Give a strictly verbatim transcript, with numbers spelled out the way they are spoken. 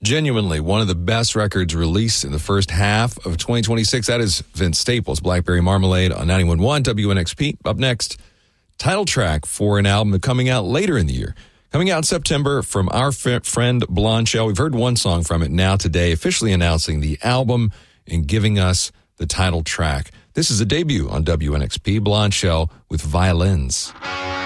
Genuinely, one of the best records released in the first half of twenty twenty-six. That is Vince Staples, Blackberry Marmalade on ninety-one point one W N X P. Up next, title track for an album coming out later in the year. Coming out in September from our f- friend Blonde Shell. We've heard one song from it now today, officially announcing the album and giving us the title track. This is a debut on W N X P, Blonde Shell with Violins.